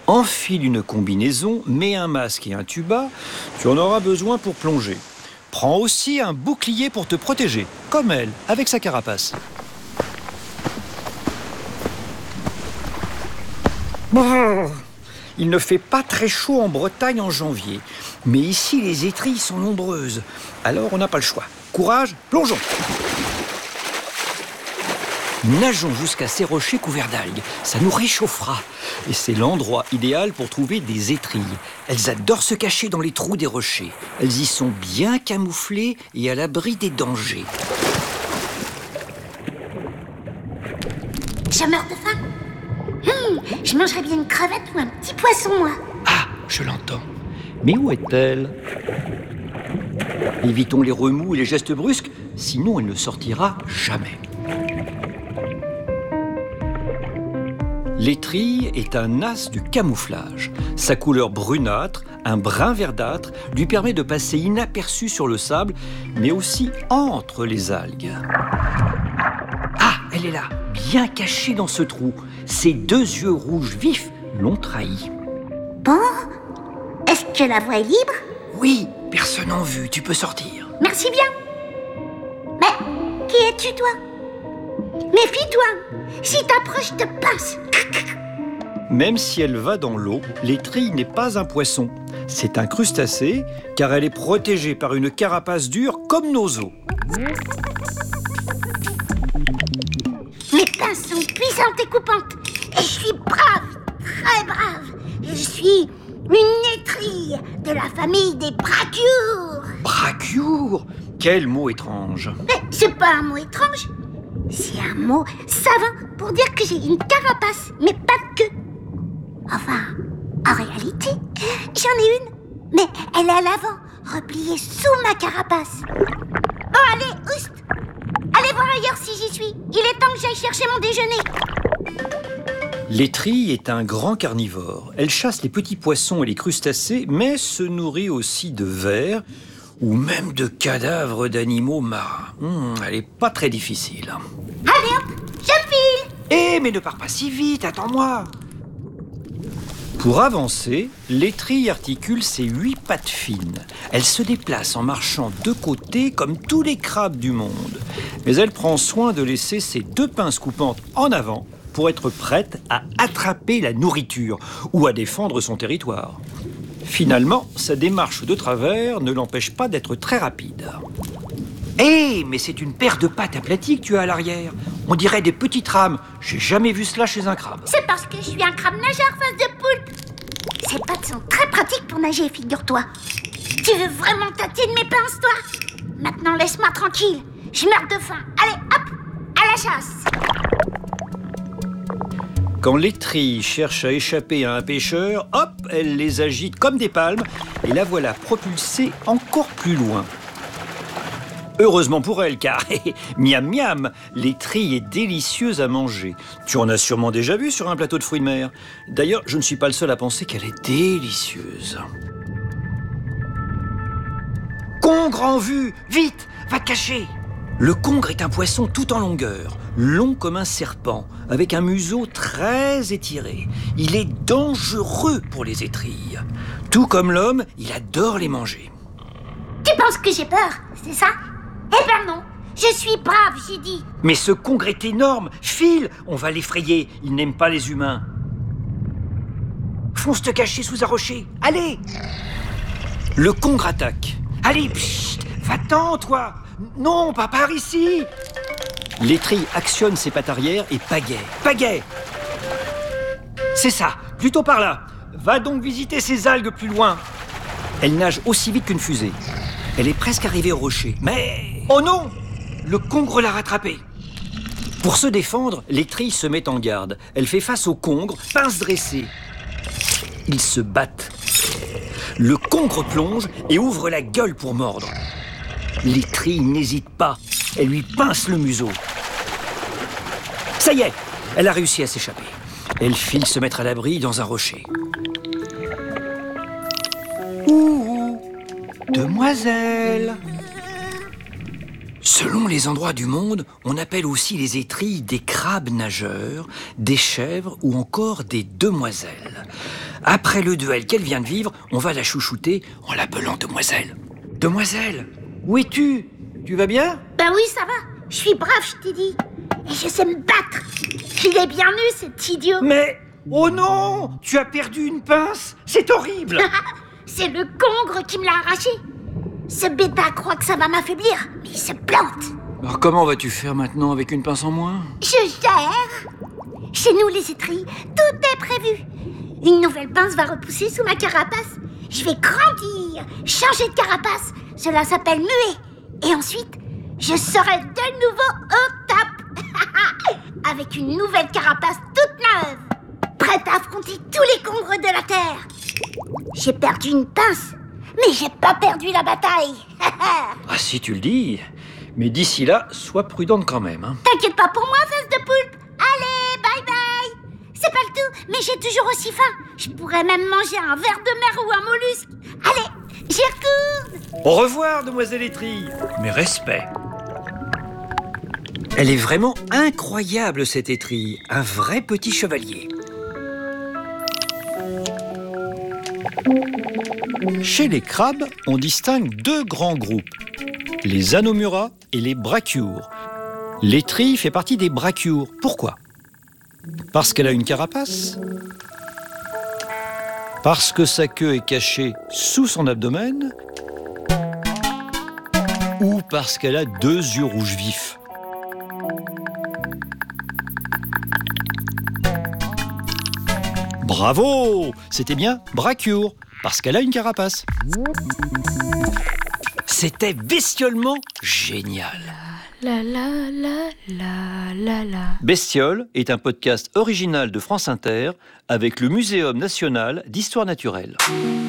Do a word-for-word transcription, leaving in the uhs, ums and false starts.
Enfile une combinaison, mets un masque et un tuba, tu en auras besoin pour plonger. Prends aussi un bouclier pour te protéger, comme elle, avec sa carapace. Brrr. Il ne fait pas très chaud en Bretagne en janvier, mais ici les étrilles sont nombreuses, alors on n'a pas le choix. Courage, plongeons! Nageons jusqu'à ces rochers couverts d'algues, ça nous réchauffera. Et c'est l'endroit idéal pour trouver des étrilles. Elles adorent se cacher dans les trous des rochers. Elles y sont bien camouflées et à l'abri des dangers. Je meurs de faim. Hum, je mangerais bien une crevette ou un petit poisson, moi. Ah, je l'entends. Mais où est-elle? Évitons les remous et les gestes brusques, sinon elle ne sortira jamais. L'étrille est un as du camouflage. Sa couleur brunâtre, un brun verdâtre, lui permet de passer inaperçu sur le sable, mais aussi entre les algues. Ah, elle est là, bien cachée dans ce trou. Ses deux yeux rouges vifs l'ont trahie. Bon, est-ce que la voie est libre? Oui, personne en vue, tu peux sortir. Merci bien. Mais qui es-tu, toi? Méfie-toi. Si t'approches, je te pince. Même si elle va dans l'eau, l'étrille n'est pas un poisson. C'est un crustacé, car elle est protégée par une carapace dure comme nos os. Mes pinces sont puissantes et coupantes. Et je suis brave, très brave. Je suis une étrille de la famille des brachioures. Brachioures? Quel mot étrange. Mais c'est pas un mot étrange. C'est un mot savant pour dire que j'ai une carapace, mais pas de queue. Enfin, en réalité, j'en ai une, mais elle est à l'avant, repliée sous ma carapace. Bon, allez, oust! Allez voir ailleurs si j'y suis. Il est temps que j'aille chercher mon déjeuner. L'étrille est un grand carnivore. Elle chasse les petits poissons et les crustacés, mais se nourrit aussi de vers ou même de cadavres d'animaux marins. Hum, elle n'est pas très difficile. Allez hop, je file! Eh, mais ne pars pas si vite, attends-moi! Pour avancer, l'étrille articule ses huit pattes fines. Elle se déplace en marchant de côté comme tous les crabes du monde. Mais elle prend soin de laisser ses deux pinces coupantes en avant pour être prête à attraper la nourriture ou à défendre son territoire. Finalement, sa démarche de travers ne l'empêche pas d'être très rapide. Hé, hey, mais c'est une paire de pattes aplaties que tu as à l'arrière. On dirait des petites rames. J'ai jamais vu cela chez un crabe. C'est parce que je suis un crabe nageur face de poulpe. Ces pattes sont très pratiques pour nager, figure-toi. Tu veux vraiment tâter de mes pinces, toi? Maintenant, laisse-moi tranquille. Je meurs de faim. Allez, hop, à la chasse. Quand l'étrille cherche à échapper à un pêcheur, hop, elle les agite comme des palmes et la voilà propulsée encore plus loin. Heureusement pour elle, car miam miam, l'étrille est délicieuse à manger. Tu en as sûrement déjà vu sur un plateau de fruits de mer. D'ailleurs, je ne suis pas le seul à penser qu'elle est délicieuse. Congre en vue! Vite! Va te cacher! Le congre est un poisson tout en longueur, long comme un serpent, avec un museau très étiré. Il est dangereux pour les étrilles. Tout comme l'homme, il adore les manger. Tu penses que j'ai peur, c'est ça? Eh ben non, je suis brave, j'ai dit. Mais ce congre est énorme. File, on va l'effrayer. Il n'aime pas les humains. Fonce te cacher sous un rocher. Allez! Le congre attaque. Allez, pchit, va-t'en, toi! Non, pas par ici! L'étrille actionne ses pattes arrière et pagaie. Pagaie! C'est ça, plutôt par là. Va donc visiter ces algues plus loin. Elle nage aussi vite qu'une fusée. Elle est presque arrivée au rocher. Mais... oh non! Le congre l'a rattrapée. Pour se défendre, l'étrille se met en garde. Elle fait face au congre, pince dressée. Ils se battent. Le congre plonge et ouvre la gueule pour mordre. L'étrille n'hésite pas. Elle lui pince le museau. Ça y est, elle a réussi à s'échapper. Elle file se mettre à l'abri dans un rocher. Ouh, demoiselle! Selon les endroits du monde, on appelle aussi les étrilles des crabes nageurs, des chèvres ou encore des demoiselles. Après le duel qu'elle vient de vivre, on va la chouchouter en l'appelant demoiselle. Demoiselle, où es-tu? Tu vas bien? Ben oui, ça va. Je suis brave, je t'ai dit. Et je sais me battre. Il est bien nu, cet idiot. Mais, oh non, tu as perdu une pince. C'est horrible. C'est le congre qui me l'a arraché. Ce bêta croit que ça va m'affaiblir, mais il se plante. Alors comment vas-tu faire maintenant avec une pince en moins? Je gère. Chez nous, les étrilles, tout est prévu. Une nouvelle pince va repousser sous ma carapace. Je vais grandir, changer de carapace. Cela s'appelle muer. Et ensuite, je serai de nouveau au top. Avec une nouvelle carapace toute neuve. Prête à affronter tous les congres de la Terre. J'ai perdu une pince, mais j'ai pas perdu la bataille. Ah si tu le dis. Mais d'ici là, sois prudente quand même. Hein. T'inquiète pas pour moi, fesse de poulpe. Allez, bye bye. C'est pas le tout, mais j'ai toujours aussi faim. Je pourrais même manger un ver de mer ou un mollusque. Allez, j'y retourne. Au revoir, demoiselle étrille. Mes respects. Elle est vraiment incroyable, cette étrille. Un vrai petit chevalier. Chez les crabes, on distingue deux grands groupes, les anomura et les brachioures. L'étrille fait partie des brachioures. Pourquoi? Parce qu'elle a une carapace? Parce que sa queue est cachée sous son abdomen? Ou parce qu'elle a deux yeux rouges vifs? Bravo! C'était bien brachioure, parce qu'elle a une carapace. C'était bestiolement génial. La la la la la la. Bestiole est un podcast original de France Inter avec le Muséum national d'histoire naturelle.